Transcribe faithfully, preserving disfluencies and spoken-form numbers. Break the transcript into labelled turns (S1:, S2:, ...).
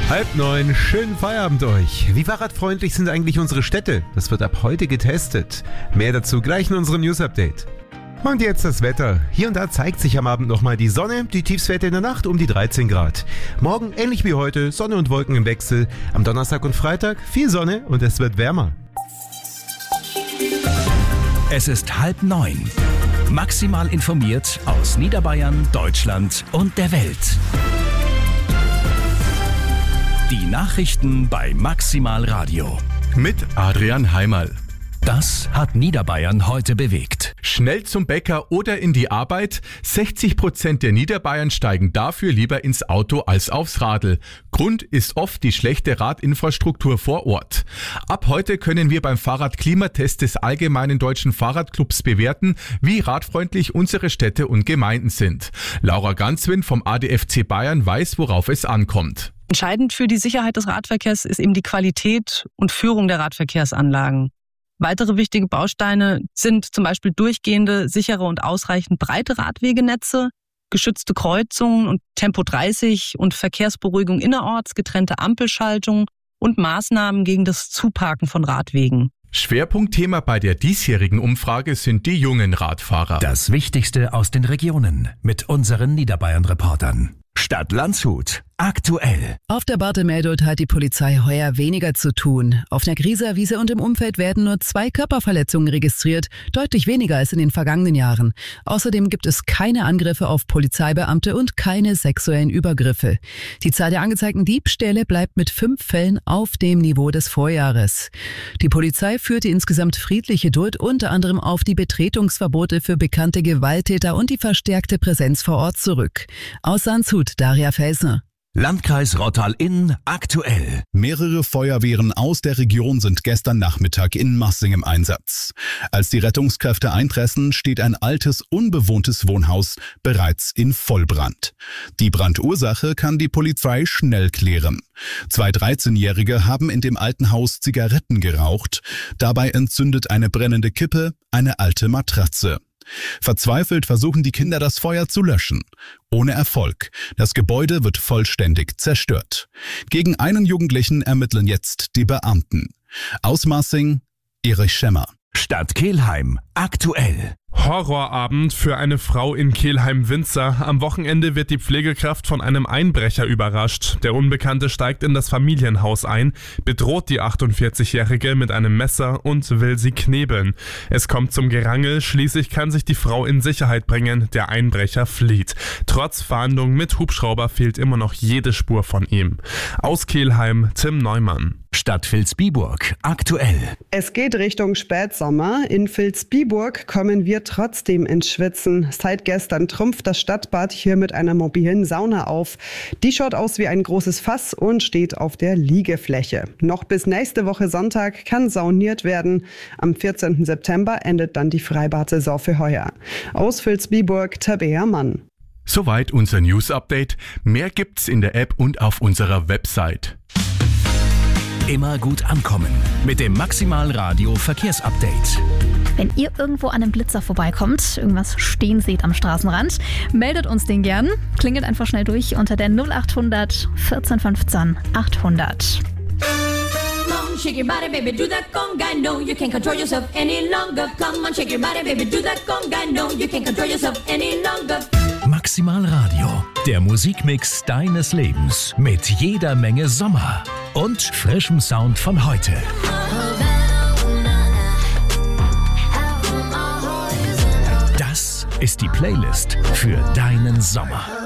S1: Halb neun, schönen Feierabend euch. Wie fahrradfreundlich sind eigentlich unsere Städte? Das wird ab heute getestet. Mehr dazu gleich in unserem News-Update. Und jetzt das Wetter. Hier und da zeigt sich am Abend nochmal die Sonne, die Tiefstwerte in der Nacht um die dreizehn Grad. Morgen ähnlich wie heute, Sonne und Wolken im Wechsel. Am Donnerstag und Freitag viel Sonne und es wird wärmer.
S2: Es ist halb neun. Maximal informiert aus Niederbayern, Deutschland und der Welt. Die Nachrichten bei Maximal Radio.
S3: Mit Adrian Heimerl.
S2: Das hat Niederbayern heute bewegt.
S3: Schnell zum Bäcker oder in die Arbeit? sechzig Prozent der Niederbayern steigen dafür lieber ins Auto als aufs Radl. Grund ist oft die schlechte Radinfrastruktur vor Ort. Ab heute können wir beim Fahrradklimatest des Allgemeinen Deutschen Fahrradclubs bewerten, wie radfreundlich unsere Städte und Gemeinden sind. Laura Ganzwin vom A D F C Bayern weiß, worauf es ankommt.
S4: Entscheidend für die Sicherheit des Radverkehrs ist eben die Qualität und Führung der Radverkehrsanlagen. Weitere wichtige Bausteine sind zum Beispiel durchgehende, sichere und ausreichend breite Radwegenetze, geschützte Kreuzungen und Tempo dreißig und Verkehrsberuhigung innerorts, getrennte Ampelschaltung und Maßnahmen gegen das Zuparken von Radwegen.
S3: Schwerpunktthema bei der diesjährigen Umfrage sind die jungen Radfahrer.
S2: Das Wichtigste aus den Regionen mit unseren Niederbayern-Reportern. Stadt Landshut. Aktuell.
S5: Auf der Barthe-Meldot hat die Polizei heuer weniger zu tun. Auf der Grieser Wiese und im Umfeld werden nur zwei Körperverletzungen registriert, deutlich weniger als in den vergangenen Jahren. Außerdem gibt es keine Angriffe auf Polizeibeamte und keine sexuellen Übergriffe. Die Zahl der angezeigten Diebstähle bleibt mit fünf Fällen auf dem Niveau des Vorjahres. Die Polizei führt die insgesamt friedliche Duld unter anderem auf die Betretungsverbote für bekannte Gewalttäter und die verstärkte Präsenz vor Ort zurück. Aus Landshut, Daria Felsner.
S2: Landkreis Rottal-Inn aktuell.
S6: Mehrere Feuerwehren aus der Region sind gestern Nachmittag in Massing im Einsatz. Als die Rettungskräfte eintreffen, steht ein altes, unbewohntes Wohnhaus bereits in Vollbrand. Die Brandursache kann die Polizei schnell klären. Zwei dreizehnjährige haben in dem alten Haus Zigaretten geraucht. Dabei entzündet eine brennende Kippe eine alte Matratze. Verzweifelt versuchen die Kinder, das Feuer zu löschen. Ohne Erfolg. Das Gebäude wird vollständig zerstört. Gegen einen Jugendlichen ermitteln jetzt die Beamten. Aus Massing, Erich Schemmer.
S2: Stadt Kelheim aktuell.
S7: Horrorabend für eine Frau in Kelheim-Winzer. Am Wochenende wird die Pflegekraft von einem Einbrecher überrascht. Der Unbekannte steigt in das Familienhaus ein, bedroht die achtundvierzigjährige mit einem Messer und will sie knebeln. Es kommt zum Gerangel, schließlich kann sich die Frau in Sicherheit bringen. Der Einbrecher flieht. Trotz Fahndung mit Hubschrauber fehlt immer noch jede Spur von ihm. Aus Kelheim, Tim Neumann.
S2: Stadt Vilsbiburg aktuell.
S8: Es geht Richtung Spätsommer. In Vilsbiburg kommen wir trotzdem ins Schwitzen. Seit gestern trumpft das Stadtbad hier mit einer mobilen Sauna auf. Die schaut aus wie ein großes Fass und steht auf der Liegefläche. Noch bis nächste Woche Sonntag kann sauniert werden. Am vierzehnten September endet dann die Freibad-Saison für heuer. Aus Vilsbiburg, Tabea Mann.
S3: Soweit unser News-Update. Mehr gibt's in der App und auf unserer Website.
S2: Immer gut ankommen mit dem Maximal Radio Verkehrsupdate.
S9: Wenn ihr irgendwo an einem Blitzer vorbeikommt, irgendwas stehen seht am Straßenrand, meldet uns den gern. Klingelt einfach schnell durch unter der null achthundert vierzehn fünfzehn achthundert.
S10: Shake your body, baby, do that conga. No, you can't control yourself any longer. Come on, shake your body, baby, do that conga. No, you can't control yourself any longer.
S2: Maximal Radio, der Musikmix deines Lebens mit jeder Menge Sommer und frischem Sound von heute. Das ist die Playlist für deinen Sommer.